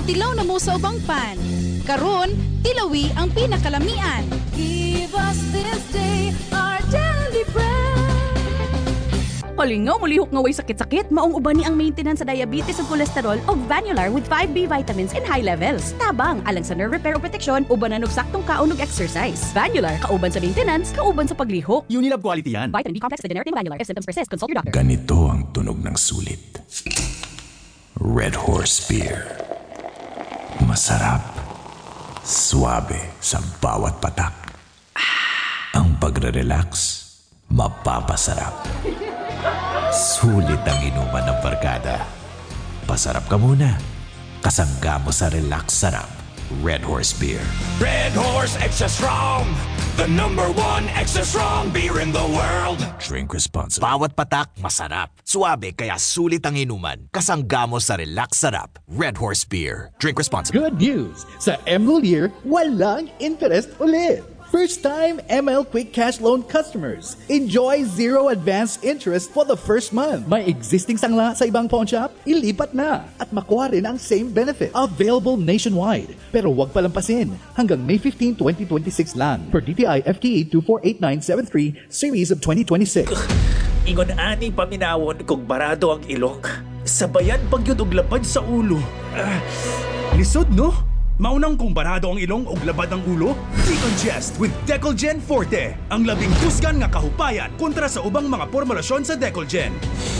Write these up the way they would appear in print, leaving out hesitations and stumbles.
tilaw na mo sa ubang pan. Karon, tilawi ang pinakalamian. Give us this day our daily bread. Kalingaw, mulihok nga way sakit-sakit. Maong uban ni ang maintenance sa diabetes ug cholesterol o Vanular with 5B vitamins in high levels. Tabang, alang sa nerve repair o protection, uban na saktong kaon ug exercise. Vanular, kauban sa maintenance, kauban sa paglihok. Unilab quality yan. Vitamin B complex with generic name Vanular. If symptoms persist, consult your doctor. Ganito ang tunog ng sulit. Red Horse Beer. Masarap. Suabe sa bawat patak. Ang pagre-relax, mapapasarap. Sulit ang inuman ng barkada. Pasarap ka muna. Kasangga mo sa relax sarap. Red Horse Beer. Red Horse Extra Strong, the #1 extra strong beer in the world. Drink responsibly. Bawat patak, masarap. Suabe, kaya sulit ang inuman. Kasangga mo sa relax sarap. Red Horse Beer. Drink responsibly. Good news! Sa ML Year, walang interest ulit. First-time ML Quick Cash Loan customers. Enjoy zero advance interest for the first month. May existing sangla sa ibang pawn shop? Ilipat na at makuha rin ang same benefit. Available nationwide. Pero huwag palampasin. Hanggang May 15, 2026 lang. Per DTI FTE 248973 Series of 2026. Ingon ani paminawon kung barado ang ilok. Sabayan pagyud og lapad sa ulo. Lisod, no? Maunang kumparado ang ilong o labad ang ulo? Decongest with Decolgen Forte. Ang labing kusgan nga kahupayan kontra sa ubang mga formulasyon sa Decolgen.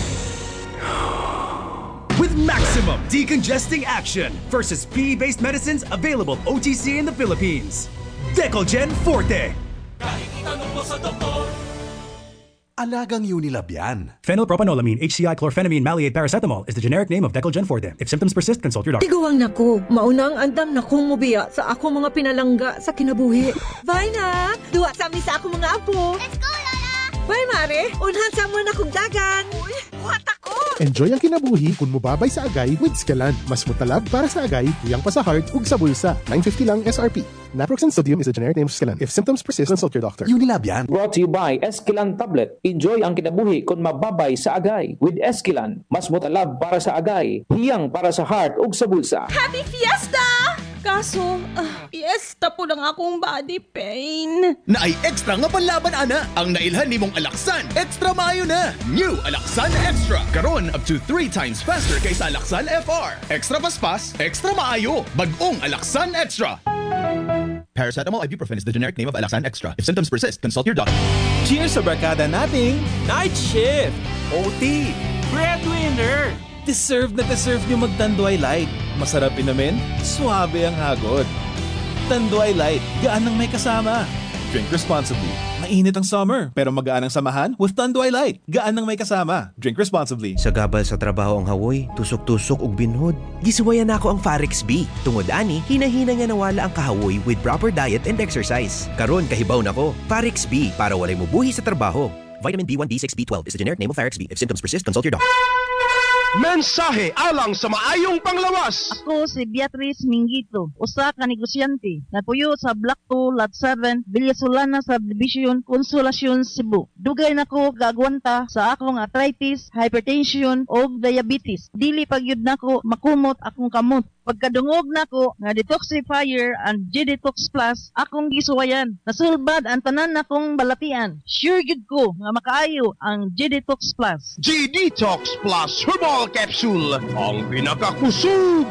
With maximum decongesting action versus PE-based medicines available OTC in the Philippines. Decolgen Forte. Kahit itanong mo sa doktor, Alagang Unilab yan. Phenylpropanolamine, HCI chlorphenamine maleate paracetamol is the generic name of Decolgen Forte. If symptoms persist, consult your doctor. Tiguang nako, maunang andam na kong mubiya sa ako mga pinalangga sa kinabuhi. Bye na! Duwa sa amin sa ako mga apo. Let's go, Lola! Bye, Mare! Unhan sa mo na kong dagan. Uy, buhat ako! Enjoy ang kinabuhi kung mubabay sa agay with Scalan. Mas mutalab para sa agay, tuyang pa sa heart, ug sa bulsa. 950 lang SRP. Naproxen sodium is a generic name of Scalan. If symptoms persist, consult your doctor. Unilab yan. Brought to you by Esquilan Tablet. Enjoy ang kinabuhi kung mababay sa agay. With Esquilan, mas mutalab para sa agay, hiyang para sa heart ug sa bulsa. Happy Fiesta! Kaso, fiesta po lang akong body pain. Na ay extra nga panlaban, ana. Ang nailhan nimong Alaksan, extra maayo na. New Alaksan Extra. Karon up to 3 times faster kaysa Alaksan FR. Extra paspas, extra maayo. Bagong Alaksan Extra. Paracetamol ibuprofen is the generic name of Alaksan Extra. If symptoms persist, consult your doctor. Cheers sa barkada nating Night Shift, OT, Breadwinner. Deserve nyo magtanduay light. Masarap inamin, suabe ang hagod. Tanduay light, gaan ng may kasama. Drink responsibly. Mainit ang summer, pero magaan ang samahan with Tanduay Light. Gaan ng may kasama. Drink responsibly. Sa gabal sa trabaho ang hawoy, tusok-tusok ug binhod. Gisuwayan ako ang Farex B. Tungod ani, hinahina nga nawala ang kahawoy with proper diet and exercise. Karon kahibaw nako. Farex B para walay mubuhi sa trabaho. Vitamin B1, B6, B12 is the generic name of Farex B. If symptoms persist, consult your doctor. Mensahe alang sa maayong panglawas. Ako si Beatrice Mingito, usa ka negosyante. Napuyo sa Block 2, Lot 7, Villasolana Subdivision, Consolacion, Cebu. Dugay nako gagwanta sa akong arthritis, hypertension o diabetes. Dili pagyud nako makumot akong kamot. Pagkadungog nako nga detoxifier and G-Detox Plus akong gisuwayan. Nasulbad ang tanan nakong balatian. Sure gid ko nga makaayo ang G-Detox Plus. G-Detox Plus Herbal Capsule, ang pinakakusog